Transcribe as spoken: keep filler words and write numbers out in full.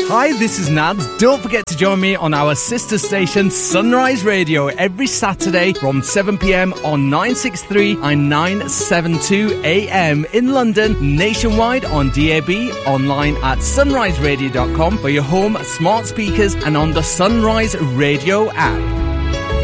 Hi, this is Nads. Don't forget to join me on our sister station Sunrise Radio every Saturday from seven p.m. on nine sixty-three and nine seventy-two a m in London, nationwide on D A B, online at sunrise radio dot com for your home smart speakers and on the Sunrise Radio app.